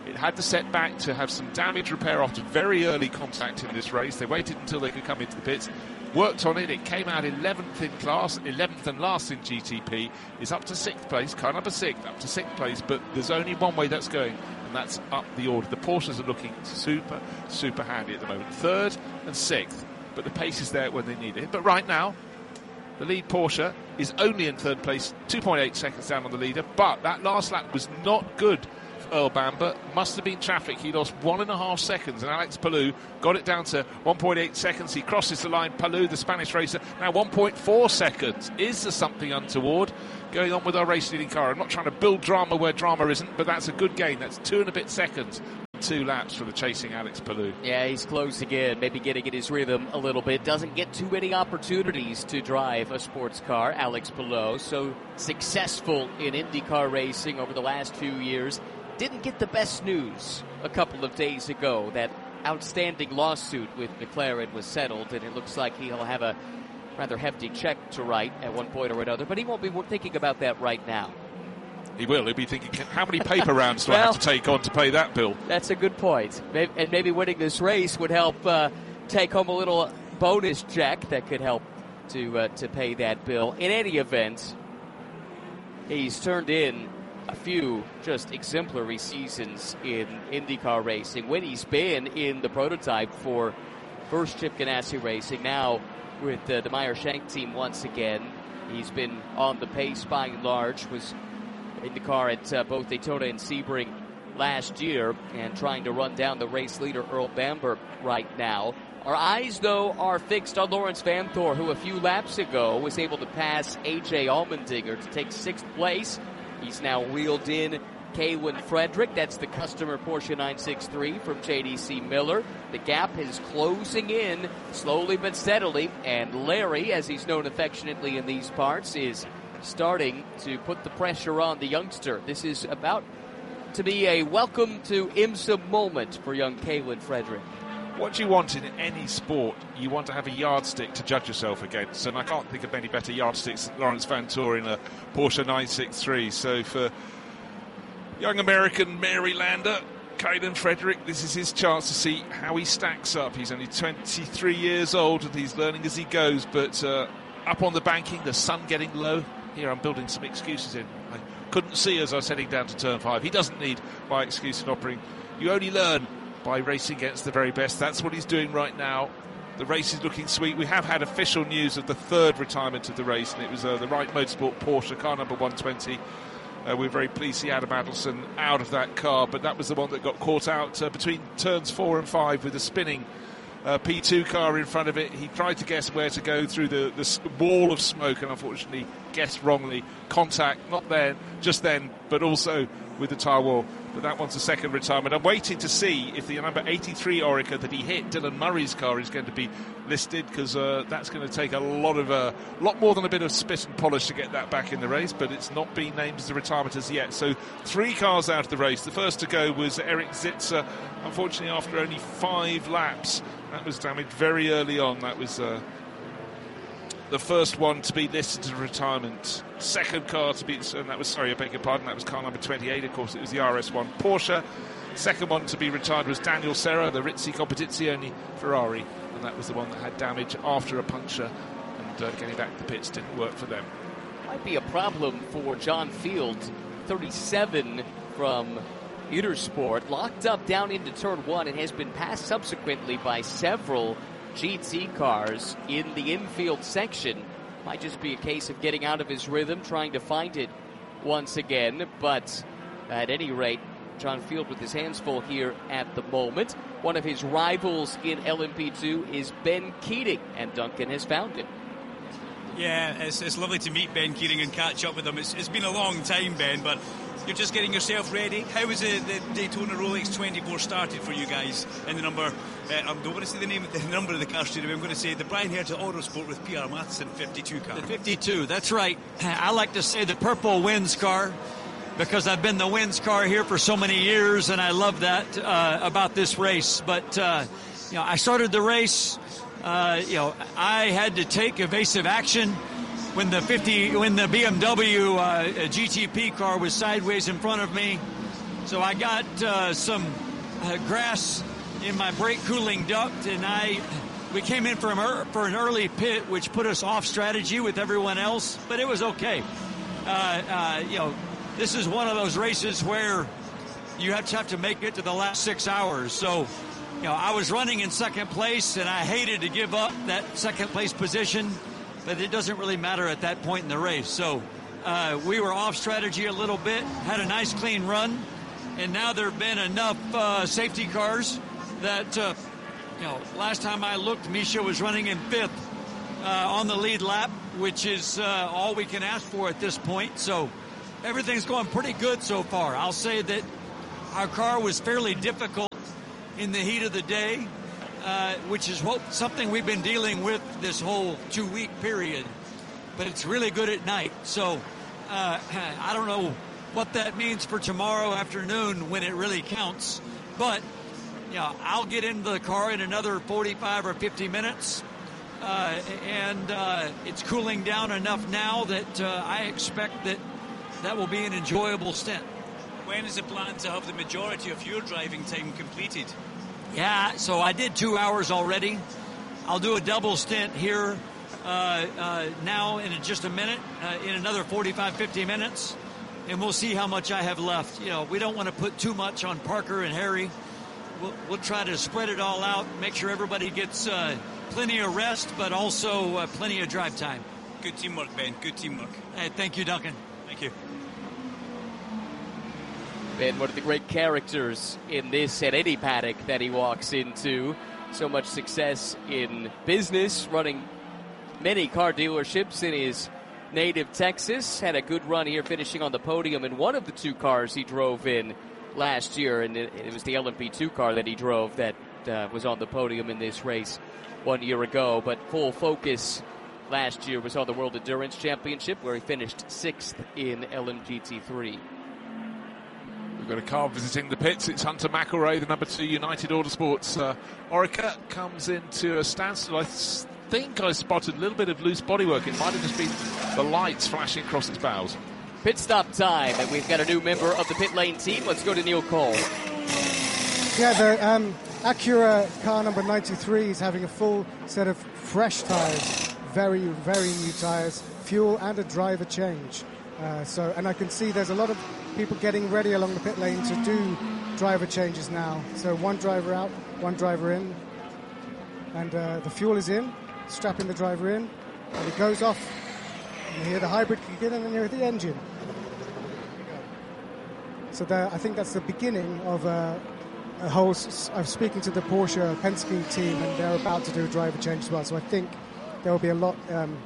It had the setback to have some damage repair after very early contact in this race. They waited until they could come into the pits, worked on it. It came out eleventh in class, eleventh and last in G T P. Is up to sixth place, car number six, up to sixth place, but there's only one way that's going, and that's up the order. The Porsches are looking super, super handy at the moment. Third and sixth, but the pace is there when they need it. But right now, the lead Porsche is only in third place, two point eight seconds down on the leader, but that last lap was not good for Earl Bamber. Must have been traffic. He lost one and a half seconds, and Alex Palou got it down to one point eight seconds. He crosses the line. Palou, the Spanish racer, now one point four seconds. Is there something untoward going on with our race-leading car? I'm not trying to build drama where drama isn't, but that's a good gain. That's two and a bit seconds. Two laps for the chasing Alex Palou. Yeah, he's close again, maybe getting in his rhythm a little bit. Doesn't get too many opportunities to drive a sports car, Alex Palou. So successful in IndyCar racing over the last few years. Didn't get the best news a couple of days ago. That outstanding lawsuit with McLaren was settled, and it looks like he'll have a rather hefty check to write at one point or another. But he won't be thinking about that right now. He will. He'll be thinking, how many paper rounds do well, I have to take on to pay that bill? That's a good point. Maybe, and maybe winning this race would help uh, take home a little bonus check that could help to uh, to pay that bill. In any event, he's turned in a few just exemplary seasons in IndyCar racing when he's been in the prototype for first Chip Ganassi Racing. Now with uh, the Meyer Shank team once again. He's been on the pace by and large, was in the car at uh, both Daytona and Sebring last year and trying to run down the race leader Earl Bamber right now. Our eyes, though, are fixed on Lawrence Vanthoor, who a few laps ago was able to pass A J Allmendinger to take sixth place. He's now wheeled in Kaylin Frederick. That's the customer Porsche nine sixty-three from J D C Miller. The gap is closing in slowly but steadily, and Larry, as he's known affectionately in these parts, is starting to put the pressure on the youngster. This is about to be a welcome to IMSA moment for young Kaylin Frederick. What do you want in any sport? You want to have a yardstick to judge yourself against, and I can't think of any better yardsticks than Lawrence Vanthoor in a Porsche nine sixty-three. So for young American Marylander, Kaylin Frederick, this is his chance to see how he stacks up. He's only twenty-three years old and he's learning as he goes, but uh, up on the banking, the sun getting low. Here I'm building some excuses in. I couldn't see as I was heading down to turn five. He doesn't need my excuse in offering. You only learn by racing against the very best. That's what he's doing right now. The race is looking sweet. We have had official news of the third retirement of the race, and it was uh, the Wright Motorsport Porsche, car number one twenty. Uh, we're very pleased to see Adam Adelson out of that car, but that was the one that got caught out uh, between turns four and five with a spinning uh, P two car in front of it. He tried to guess where to go through the, the wall of smoke and unfortunately guessed wrongly. Contact, not then, just then, but also with the tyre wall. But that one's a second retirement. I'm waiting to see if the number eighty-three Orica that he hit, Dylan Murray's car, is going to be listed, because uh, that's going to take a lot of a uh, lot more than a bit of spit and polish to get that back in the race, but it's not been named as a retirement as yet. So three cars out of the race. The first to go was Eric Zitzer, unfortunately after only five laps. That was damaged very early on. That was uh, the first one to be listed as retirement. Second car to be, and that was, sorry, I beg your pardon, that was car number twenty-eight, of course, it was the R S one Porsche. Second one to be retired was Daniel Serra, the Rizzi Competizione Ferrari, and that was the one that had damage after a puncture, and uh, getting back to the pits didn't work for them. Might be a problem for John Field, thirty-seven from Intersport, locked up down into turn one and has been passed subsequently by several G T cars in the infield section. Might just be a case of getting out of his rhythm, trying to find it once again. But at any rate, John Field with his hands full here at the moment. One of his rivals in L M P two is Ben Keating, and Duncan has found him. Yeah, it's, it's lovely to meet Ben Keating and catch up with him. It's, it's been a long time, Ben, but you're just getting yourself ready. How was the, the Daytona Rolex twenty-four started for you guys in the number? Uh, I don't want to say the name of the number of the car straight away. I'm going to say the Brian Herta Autosport with P R Matheson fifty-two car. The fifty-two, that's right. I like to say the purple wins car, because I've been the wins car here for so many years, and I love that uh, about this race. But uh, you know, I started the race. Uh, you know, I had to take evasive action when the fifty, when the B M W uh, G T P car was sideways in front of me. So I got uh, some uh, grass in my brake cooling duct, and I we came in for, a, for an early pit, which put us off strategy with everyone else, but it was okay. Uh, uh, you know, this is one of those races where you have to have to make it to the last six hours. So, you know, I was running in second place, and I hated to give up that second place position, but it doesn't really matter at that point in the race. So uh, we were off strategy a little bit, had a nice clean run, and now there have been enough uh, safety cars that, uh, you know, last time I looked, Misha was running in fifth uh, on the lead lap, which is uh, all we can ask for at this point. So everything's going pretty good so far. I'll say that our car was fairly difficult in the heat of the day, uh, which is what, something we've been dealing with this whole two-week period. But it's really good at night. So uh, I don't know what that means for tomorrow afternoon when it really counts. But, you know, I'll get into the car in another forty-five or fifty minutes. Uh, and uh, it's cooling down enough now that uh, I expect that that will be an enjoyable stint. When is the plan to have the majority of your driving time completed? Yeah, so I did two hours already. I'll do a double stint here uh, uh, now in just a minute, uh, in another forty-five, fifty minutes, and we'll see how much I have left. You know, we don't want to put too much on Parker and Harry. We'll, we'll try to spread it all out, make sure everybody gets uh, plenty of rest, but also uh, plenty of drive time. Good teamwork, Ben. Good teamwork. Hey, thank you, Duncan. Thank you. Ben, one of the great characters in this and any paddock that he walks into. So much success in business, running many car dealerships in his native Texas. Had a good run here, finishing on the podium in one of the two cars he drove in last year, and it, it was the L M P two car that he drove that uh, was on the podium in this race one year ago. But full focus last year was on the World Endurance Championship, where he finished sixth in L M G T three. We've got a car visiting the pits. It's Hunter McElroy, the number two United Autosports. Uh, Orica comes into a standstill. I think I spotted a little bit of loose bodywork. It might have just been the lights flashing across its bows. Pit stop time, and we've got a new member of the pit lane team. Let's go to Neil Cole. Yeah, the um, Acura car number ninety-three is having a full set of fresh tyres, very, very new tyres, fuel and a driver change. Uh, so, and I can see there's a lot of people getting ready along the pit lane to do driver changes now. So one driver out, one driver in, and uh, the fuel is in, strapping the driver in, and it goes off. And you hear the hybrid kick in, and then you hear the engine. So there, I think that's the beginning of a, a whole. I'm speaking to the Porsche Penske team, and they're about to do a driver change as well. So I think there will be a lot, um,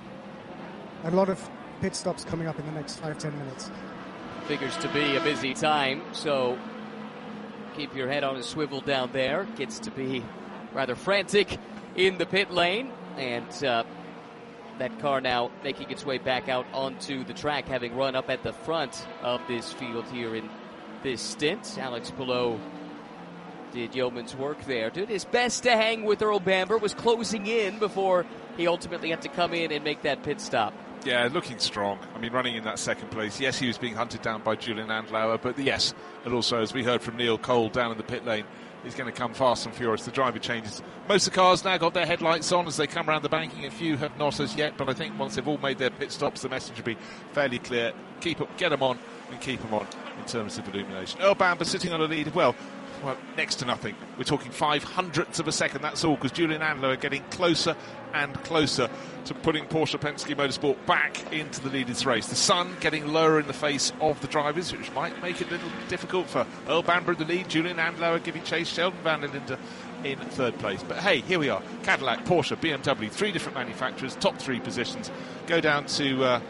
a lot of pit stops coming up in the next five, ten minutes. Figures to be a busy time, so keep your head on a swivel down there. Gets to be rather frantic in the pit lane, and uh, that car now making its way back out onto the track, having run up at the front of this field here in this stint. Alex Palou did yeoman's work there. Did his best to hang with Earl Bamber, was closing in before he ultimately had to come in and make that pit stop. Yeah, looking strong. I mean, running in that second place. Yes, he was being hunted down by Julian Andlauer, but yes, and also, as we heard from Neil Cole down in the pit lane, he's going to come fast and furious. The driver changes. Most of the cars now got their headlights on as they come around the banking. A few have not as yet, but I think once they've all made their pit stops, the message will be fairly clear. Keep up, get them on, and keep them on in terms of illumination. Earl Bamber sitting on a lead. Well, well, next to nothing. We're talking five hundredths of a second, that's all, because Julian Andlauer getting closer and closer to putting Porsche Penske Motorsport back into the leaders race. The sun getting lower in the face of the drivers, which might make it a little difficult for Earl Bamber in the lead, Julian Andlauer giving chase, Sheldon van der Linde in third place. But hey, here we are. Cadillac, Porsche, B M W, three different manufacturers, top three positions. Go down to uh,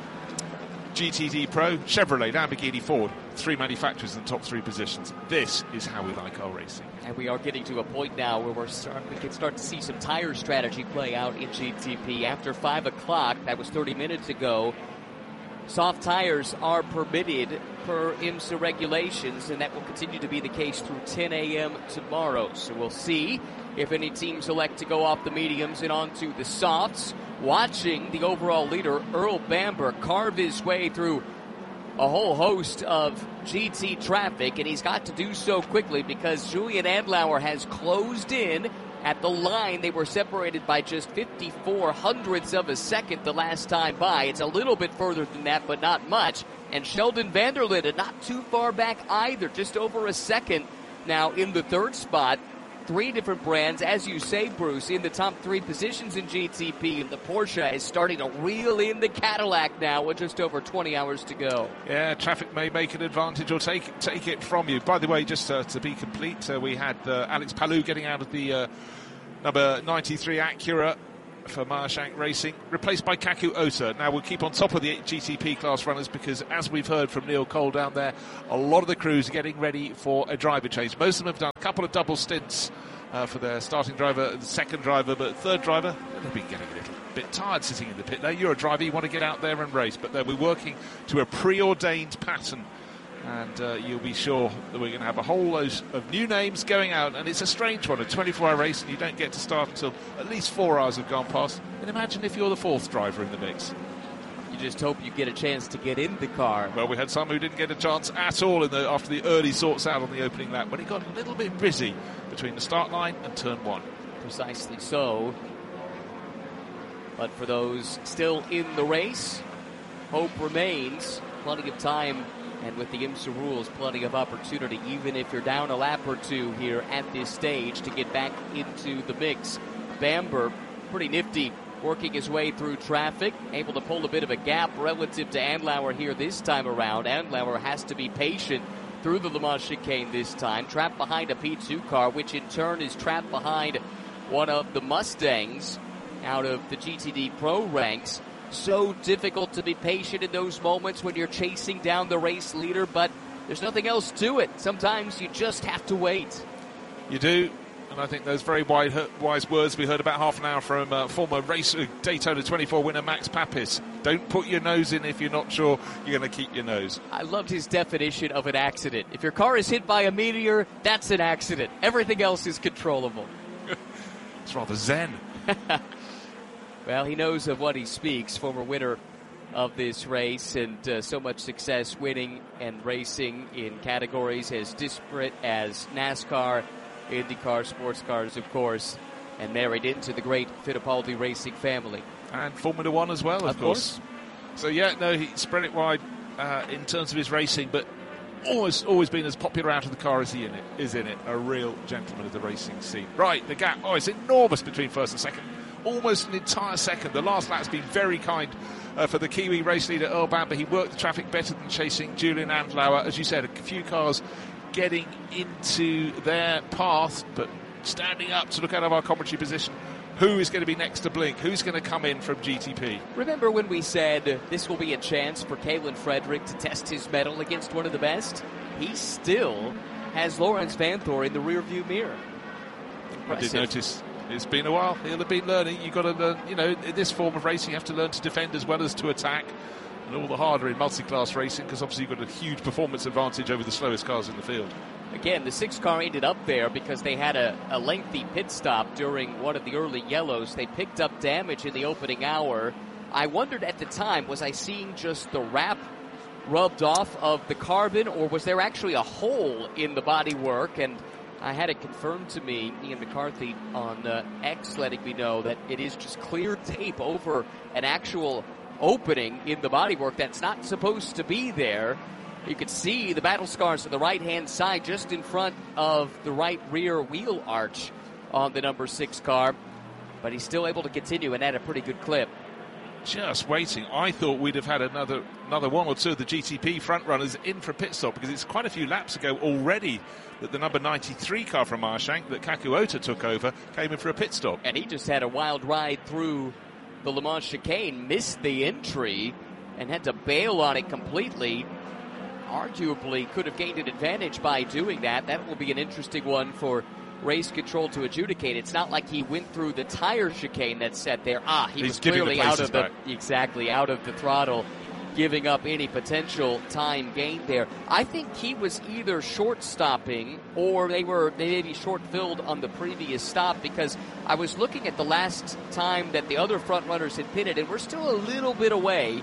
G T D Pro, Chevrolet, Lamborghini, Ford, three manufacturers in the top three positions. This is how we like our racing. And we are getting to a point now where we're start, we can start to see some tire strategy play out in G T P. After five o'clock, that was thirty minutes ago, soft tires are permitted per IMSA regulations, and that will continue to be the case through ten a.m. tomorrow. So we'll see if any teams elect to go off the mediums and onto the softs. Watching the overall leader, Earl Bamber, carve his way through a whole host of G T traffic, and he's got to do so quickly because Julian Andlauer has closed in at the line. They were separated by just fifty-four hundredths of a second the last time by. It's a little bit further than that, but not much. And Sheldon van der Linden not too far back either, just over a second now in the third spot. Three different brands, as you say, Bruce, in the top three positions in G T P. And the Porsche is starting to reel in the Cadillac now with just over twenty hours to go. Yeah, traffic may make an advantage or take take it from you. By the way, just uh, to be complete, uh, we had uh, Alex Palou getting out of the uh, number ninety-three Acura for Meyershank Racing, replaced by Kaku Ota. Now we'll keep on top of the G T P class runners because, as we've heard from Neil Cole down there, a lot of the crews are getting ready for a driver change. Most of them have done a couple of double stints uh, for their starting driver, the second driver, but third driver, they've been getting a little bit tired sitting in the pit lane. You're a driver, you want to get out there and race, but they'll be working to a preordained pattern. And uh, you'll be sure that we're going to have a whole load of new names going out. And it's a strange one, a twenty-four hour race, and you don't get to start until at least four hours have gone past. And imagine if you're the fourth driver in the mix. You just hope you get a chance to get in the car. Well, we had some who didn't get a chance at all in the, after the early sorts out on the opening lap, when it got a little bit busy between the start line and turn one. Precisely so. But for those still in the race, hope remains. Plenty of time. And with the IMSA rules, plenty of opportunity, even if you're down a lap or two here at this stage, to get back into the mix. Bamber, pretty nifty, working his way through traffic, able to pull a bit of a gap relative to Andlauer here this time around. Andlauer has to be patient through the Le Mans chicane this time, trapped behind a P two car, which in turn is trapped behind one of the Mustangs out of the G T D Pro ranks. So difficult to be patient in those moments when you're chasing down the race leader, but there's nothing else to it. Sometimes you just have to wait. You do, and I think those very wise words we heard about half an hour from uh, former race uh, Daytona twenty-four winner Max Papis. Don't put your nose in if you're not sure you're going to keep your nose. I loved his definition of an accident. If your car is hit by a meteor, that's an accident. Everything else is controllable. It's rather zen. Well, he knows of what he speaks, former winner of this race, and uh, so much success winning and racing in categories as disparate as NASCAR, IndyCar, sports cars, of course, and married into the great Fittipaldi racing family. And Formula One as well, of, of course. course. So, yeah, no, he spread it wide uh, in terms of his racing, but always always been as popular out of the car as he in it, is in it. A real gentleman of the racing scene. Right, the gap, oh, it's enormous between first and second. Almost an entire second. The last lap's been very kind uh, for the Kiwi race leader Earl Bamber. He worked the traffic better than chasing Julian Andlauer. As you said, a few cars getting into their path, but standing up to look out of our commentary position. Who is going to be next to blink? Who's going to come in from G T P? Remember when we said this will be a chance for Kalen Frederick to test his mettle against one of the best? He still has Lawrence Vanthoor in the rearview mirror. I did notice. It's been a while. He'll have been learning. You've got to learn, you know, in this form of racing, you have to learn to defend as well as to attack. And all the harder in multi-class racing because obviously you've got a huge performance advantage over the slowest cars in the field. Again, the six car ended up there because they had a, a lengthy pit stop during one of the early yellows. They picked up damage in the opening hour. I wondered at the time, was I seeing just the wrap rubbed off of the carbon, or was there actually a hole in the bodywork? And I had it confirmed to me, Ian McCarthy on uh, X letting me know that it is just clear tape over an actual opening in the bodywork that's not supposed to be there. You could see the battle scars on the right-hand side just in front of the right rear wheel arch on the number six car. But he's still able to continue and at a pretty good clip. Just waiting. I thought we'd have had another another one or two of the G T P front runners in for a pit stop because it's quite a few laps ago already that the number ninety-three car from Meyershank that Kaku Ota took over came in for a pit stop. And he just had a wild ride through the Le Mans chicane, missed the entry, and had to bail on it completely. Arguably could have gained an advantage by doing that. That will be an interesting one for race control to adjudicate. It's not like he went through the tire chicane that's set there. Ah, he He's was clearly the out of the back. exactly out of the throttle, giving up any potential time gain there. I think he was either short stopping or they were they may be short filled on the previous stop, because I was looking at the last time that the other front runners had pitted, and we're still a little bit away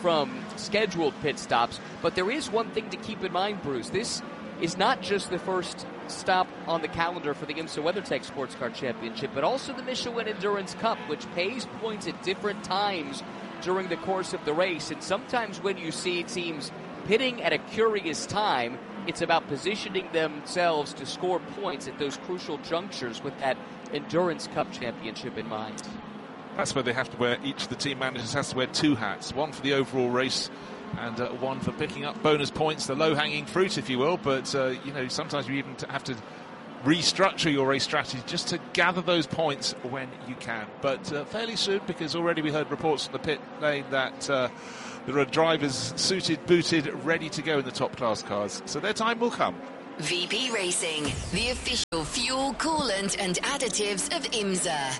from scheduled pit stops. But there is one thing to keep in mind, Bruce. This is not just the first stop on the calendar for the IMSA WeatherTech Sports Car Championship, but also the Michelin Endurance Cup, which pays points at different times during the course of the race. And sometimes when you see teams pitting at a curious time, it's about positioning themselves to score points at those crucial junctures with that Endurance Cup Championship in mind. That's where they have to wear, each of the team managers has to wear two hats, one for the overall race and uh, one for picking up bonus points, the low-hanging fruit, if you will. But, uh, you know, sometimes you even have to restructure your race strategy just to gather those points when you can. But uh, fairly soon, because already we heard reports from the pit lane that uh, there are drivers suited, booted, ready to go in the top-class cars. So their time will come. V P Racing, the official fuel, coolant and additives of IMSA.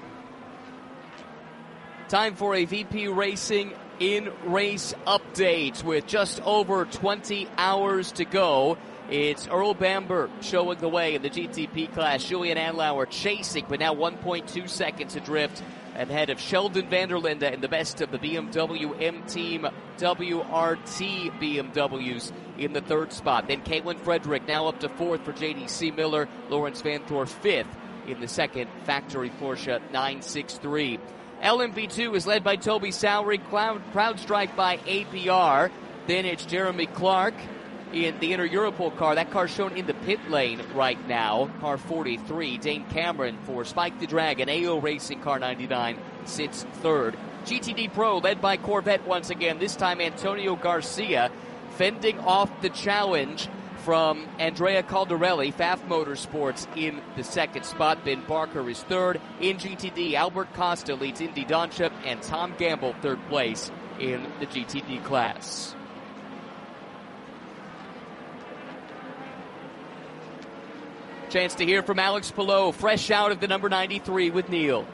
Time for a V P Racing in-race update with just over twenty hours to go. It's Earl Bamber showing the way in the G T P class. Julian Andlauer chasing, but now one point two seconds adrift ahead of Sheldon van der Linde in the best of the B M W M-Team W R T B M Ws in the third spot. Then Caitlin Frederick now up to fourth for J D C Miller. Lawrence Vanthor fifth in the second factory Porsche nine sixty-three. L M P two is led by Toby Sowery, Cloud, Proud Strike by A P R. Then it's Jeremy Clark in the Inter Europol car. That car shown in the pit lane right now, car forty-three. Dane Cameron for Spike the Dragon. A O Racing car ninety-nine sits third. G T D Pro led by Corvette once again. This time Antonio Garcia fending off the challenge from Andrea Caldarelli. F A F Motorsports in the second spot. Ben Barker is third. In G T D, Albert Costa leads Indy Donchip, and Tom Gamble third place in the G T D class. Chance to hear from Alex Palou, fresh out of the number ninety-three with Neil.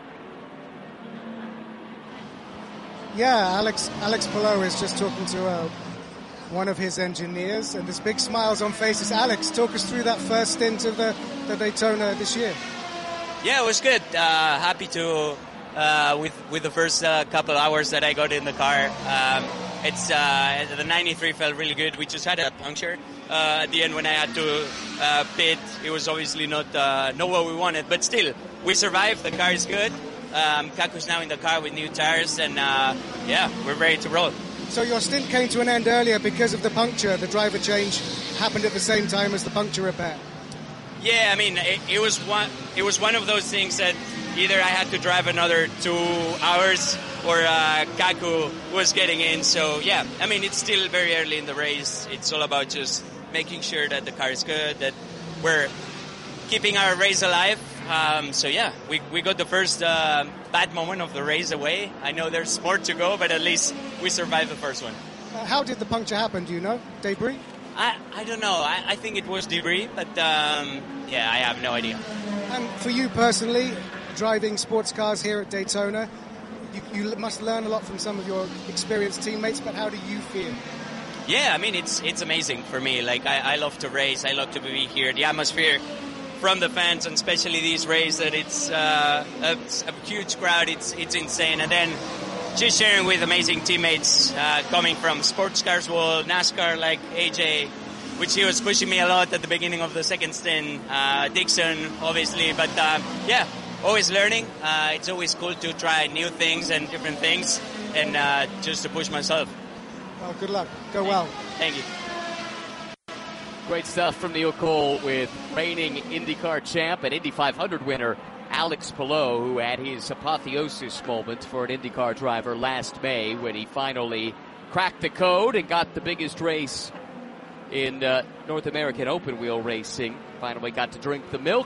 Yeah, Alex Alex Palou is just talking to uh, one of his engineers, and there's big smiles on faces. Alex, talk us through that first stint of the, the Daytona this year. Yeah, it was good. Uh, happy to uh, with with the first uh, couple hours that I got in the car. Um, it's uh, the ninety-three felt really good. We just had a puncture uh, at the end when I had to uh, pit. It was obviously not uh, not what we wanted, but still we survived. The car is good. Um, Kaku's now in the car with new tires, and uh, yeah, we're ready to roll. So your stint came to an end earlier because of the puncture. The driver change happened at the same time as the puncture repair. Yeah, I mean, it, it was one. It was one of those things that either I had to drive another two hours or uh, Kaku was getting in. So yeah, I mean, it's still very early in the race. It's all about just making sure that the car is good, that we're keeping our race alive. Um, so yeah, we we got the first uh, bad moment of the race away. I know there's more to go, but at least we survived the first one. Uh, how did the puncture happen? Do you know? Debris? I, I don't know. I, I think it was debris, but um, yeah, I have no idea. And for you personally, driving sports cars here at Daytona, you, you must learn a lot from some of your experienced teammates, but how do you feel? Yeah, I mean, it's it's amazing for me. Like, I, I love to race. I love to be here. The atmosphere from the fans, and especially these races, that it's uh, a, a huge crowd. It's it's insane. And then just sharing with amazing teammates uh, coming from sports cars world, NASCAR, like A J, which he was pushing me a lot at the beginning of the second stint. Uh, Dixon, obviously, but uh, yeah, always learning. Uh, it's always cool to try new things and different things, and uh, just to push myself. Well, good luck. Go well. Thank you. Great stuff from Neil Cole with reigning IndyCar champ and Indy five hundred winner Alex Palou, who had his apotheosis moment for an IndyCar driver last May when he finally cracked the code and got the biggest race in uh, North American open wheel racing. Finally got to drink the milk.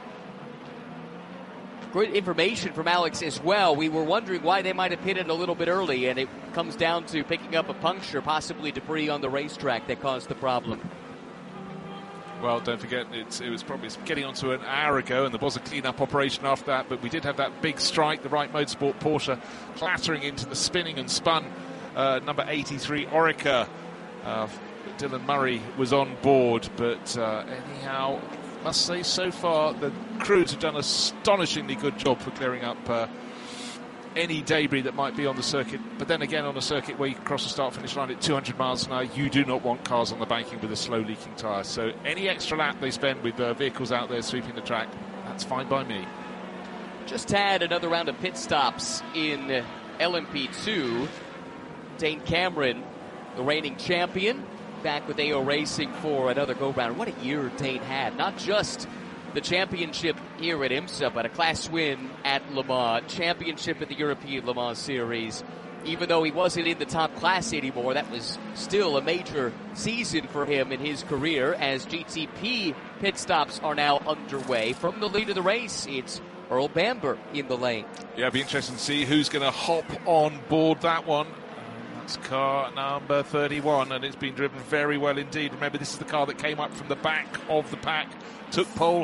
Great information from Alex as well. We were wondering why they might have pitted a little bit early, and it comes down to picking up a puncture, possibly debris on the racetrack that caused the problem. Well, don't forget, it's, it was probably getting onto an hour ago, and there was a clean-up operation after that, but we did have that big strike, the Wright Motorsport Porsche clattering into the spinning and spun uh, number eighty-three Orica. Uh, Dylan Murray was on board, but uh, anyhow, must say so far the crews have done an astonishingly good job for clearing up uh, any debris that might be on the circuit. But then again, on a circuit where you cross the start-finish line at two hundred miles an hour, you do not want cars on the banking with a slow leaking tyre. So any extra lap they spend with uh, vehicles out there sweeping the track, that's fine by me. Just had another round of pit stops in L M P two. Dane Cameron, the reigning champion, back with A O Racing for another go-round. What a year Dane had. Not just the championship here at IMSA, but a class win at Le Mans, championship at the European Le Mans Series. Even though he wasn't in the top class anymore, that was still a major season for him in his career, as G T P pit stops are now underway. From the lead of the race, it's Earl Bamber in the lane. Yeah, it'll be interesting to see who's going to hop on board that one. That's car number thirty-one, and it's been driven very well indeed. Remember, this is the car that came up from the back of the pack, took pole